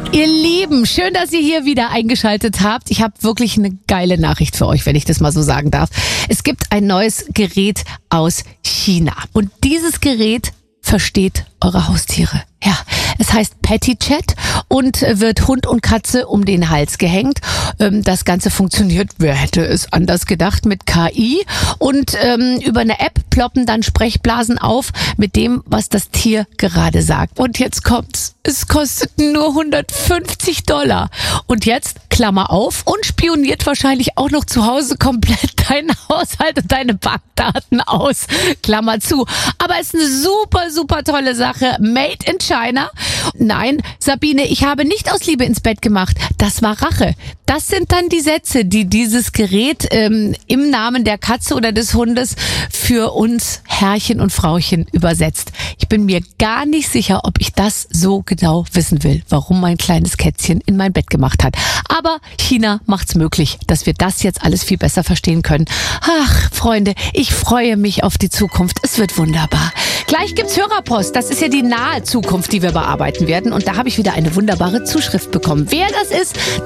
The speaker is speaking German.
Ihr Lieben, schön, dass ihr hier wieder eingeschaltet habt. Ich habe wirklich eine geile Nachricht für euch, wenn ich das mal so sagen darf. Es gibt ein neues Gerät aus China. Und dieses Gerät versteht eure Haustiere. Ja, es heißt PettyChat und wird Hund und Katze um den Hals gehängt. Das Ganze funktioniert, wer hätte es anders gedacht, mit KI. Und über eine App ploppen dann Sprechblasen auf mit dem, was das Tier gerade sagt. Und jetzt kommt's. Es kostet nur $150. Und jetzt, Klammer auf, und spioniert wahrscheinlich auch noch zu Hause komplett deinen Haushalt und deine Bankdaten aus. Klammer zu. Aber es ist eine super, super tolle Sache. Made in China. Nein, Sabine, ich habe nicht aus Liebe ins Bett gemacht. Das war Rache. Das sind dann die Sätze, die dieses Gerät im Namen der Katze oder des Hundes für uns Herrchen und Frauchen übersetzt. Ich bin mir gar nicht sicher, ob ich das so genau wissen will, warum mein kleines Kätzchen in mein Bett gemacht hat. Aber China macht's möglich, dass wir das jetzt alles viel besser verstehen können. Ach, Freunde, ich freue mich auf die Zukunft. Es wird wunderbar. Gleich gibt's Hörerpost. Das ist ja die nahe Zukunft, die wir bearbeiten werden. Und da habe ich wieder eine wunderbare Zuschrift bekommen. Wer das ist,